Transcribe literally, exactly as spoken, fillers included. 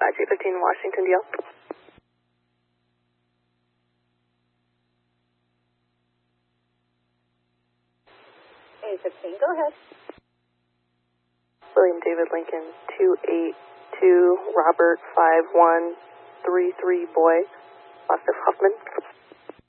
five three fifteen Washington, D L. eight fifteen, go ahead. William David Lincoln, two eight two, Robert five one three three, boy, Joseph Huffman.